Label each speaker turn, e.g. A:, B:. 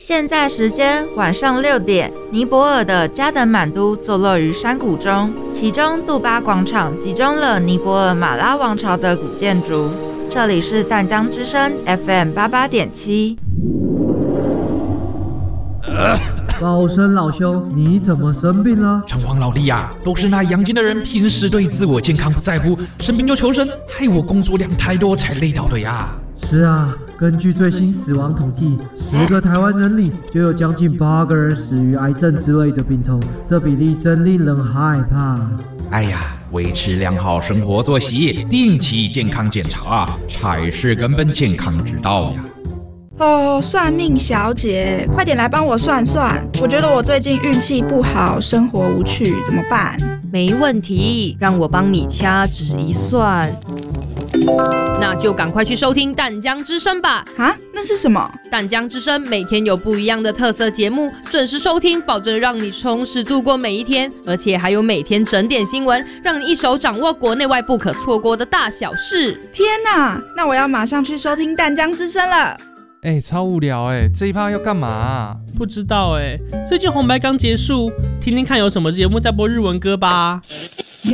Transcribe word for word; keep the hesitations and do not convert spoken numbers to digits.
A: 现在时间晚上六点，尼泊尔的加德满都坐落于山谷中，其中杜巴广场集中了尼泊尔马拉王朝的古建筑。这里是淡江之声 F M 八八点七。
B: 老生老兄，你怎么生病了？
C: 城隍老弟呀、啊，都是那阳间的人，平时对自我健康不在乎，生病就求神，害我工作量太多才累倒的呀。
B: 是啊，根据最新死亡统计，十个台湾人里就有将近八个人死于癌症之类的病痛，这比例真令人害怕。
C: 哎呀，维持良好生活作息，定期健康检查，才是根本健康之道呀。
D: 哦，算命小姐，快点来帮我算算。我觉得我最近运气不好，生活无趣，怎么办？
E: 没问题，让我帮你掐指一算。那就赶快去收听淡江之声吧。
D: 啊，那是什么？
E: 淡江之声每天有不一样的特色节目，准时收听，保证让你充实度过每一天。而且还有每天整点新闻，让你一手掌握国内外不可错过的大小事。
D: 天哪，那我要马上去收听淡江之声了。
F: 哎、欸，超无聊哎、欸！这一趴要干嘛、啊？
G: 不知道哎、欸。最近红白刚结束，听听看有什么节目在播日文歌吧。